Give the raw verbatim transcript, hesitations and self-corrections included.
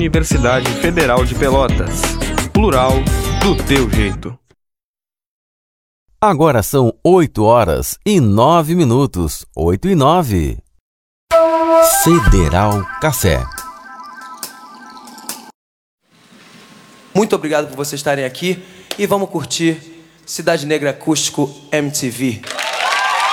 Universidade Federal de Pelotas. Plural do teu jeito. Agora são oito horas e nove minutos. Oito e nove. Federal Café. Muito obrigado por vocês estarem aqui e vamos curtir Cidade Negra Acústico M T V.